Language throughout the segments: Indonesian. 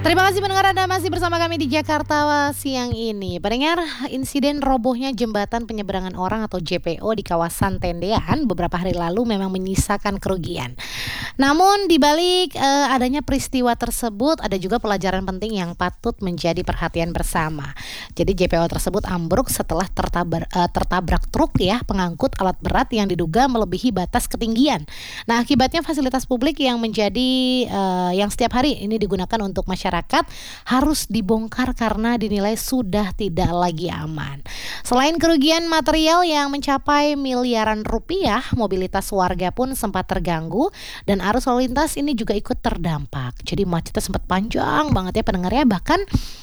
Terima kasih pendengar, Anda masih bersama kami di Jakarta siang ini. Pendengar, insiden robohnya jembatan penyeberangan orang atau JPO di kawasan Tendean beberapa hari lalu memang menyisakan kerugian. Namun di balik adanya peristiwa tersebut ada juga pelajaran penting yang patut menjadi perhatian bersama. Jadi JPO tersebut ambruk setelah tertabrak truk pengangkut alat berat yang diduga melebihi batas ketinggian. Nah, akibatnya fasilitas publik yang menjadi yang setiap hari ini digunakan untuk masyarakat harus dibongkar karena dinilai sudah tidak lagi aman. Selain kerugian material yang mencapai miliaran rupiah, mobilitas warga pun sempat terganggu dan arus lalu lintas ini juga ikut terdampak. Jadi macetnya sempat panjang banget ya pendengar ya, bahkan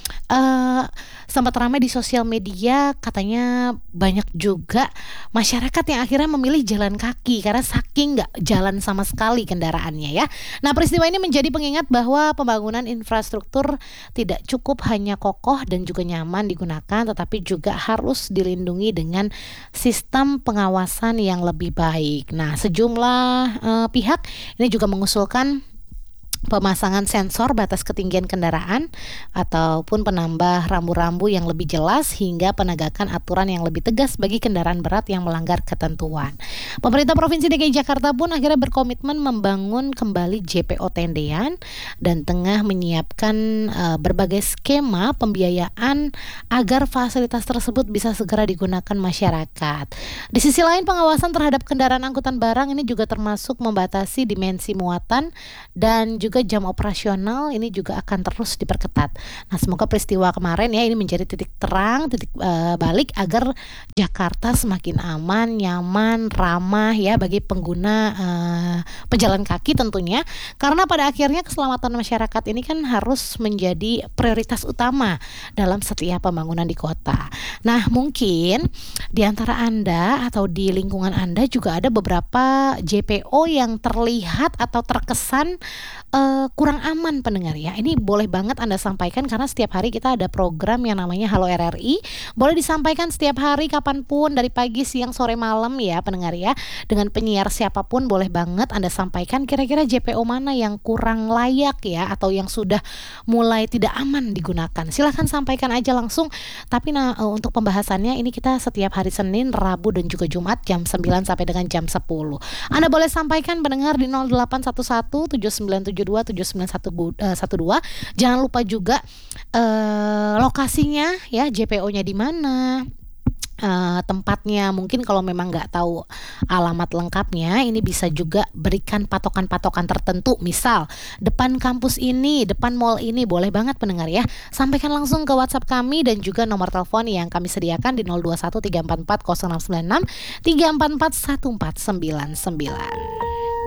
sempat ramai di sosial media, katanya banyak juga masyarakat yang akhirnya memilih jalan kaki karena saking nggak jalan sama sekali kendaraannya ya. Nah, peristiwa ini menjadi pengingat bahwa pembangunan infrastruktur tidak cukup hanya kokoh dan juga nyaman digunakan, tetapi juga harus dilindungi dengan sistem pengawasan yang lebih baik. Nah, sejumlah pihak ini juga mengusulkan pemasangan sensor batas ketinggian kendaraan ataupun penambah rambu-rambu yang lebih jelas hingga penegakan aturan yang lebih tegas bagi kendaraan berat yang melanggar ketentuan. Pemerintah Provinsi DKI Jakarta pun akhirnya berkomitmen membangun kembali JPO Tendean dan tengah menyiapkan berbagai skema pembiayaan agar fasilitas tersebut bisa segera digunakan masyarakat. Di sisi lain, pengawasan terhadap kendaraan angkutan barang ini juga termasuk membatasi dimensi muatan dan juga jam operasional ini juga akan terus diperketat. Nah, semoga peristiwa kemarin ya ini menjadi titik terang, titik balik agar Jakarta semakin aman, nyaman, ramah ya bagi pengguna pejalan kaki tentunya. Karena pada akhirnya keselamatan masyarakat ini kan harus menjadi prioritas utama dalam setiap pembangunan di kota. Nah, mungkin di antara Anda atau di lingkungan Anda juga ada beberapa JPO yang terlihat atau terkesan kurang aman pendengar ya. Ini boleh banget Anda sampaikan karena setiap hari kita ada program yang namanya Halo RRI. Boleh disampaikan setiap hari kapanpun dari pagi, siang, sore, malam ya pendengar ya. Dengan penyiar siapapun boleh banget Anda sampaikan kira-kira JPO mana yang kurang layak ya atau yang sudah mulai tidak aman digunakan. Silahkan sampaikan aja langsung. Tapi untuk pembahasannya ini kita setiap hari Senin, Rabu dan juga Jumat jam 9 sampai dengan jam 10. Anda boleh sampaikan pendengar di 0811 7972 7912. Jangan lupa juga lokasinya ya, JPO-nya di mana, tempatnya. Mungkin kalau memang nggak tahu alamat lengkapnya, ini bisa juga berikan patokan-patokan tertentu. Misal depan kampus ini, depan mall ini, boleh banget pendengar ya. Sampaikan langsung ke WhatsApp kami dan juga nomor telepon yang kami sediakan di 021 344 0696 344 1499.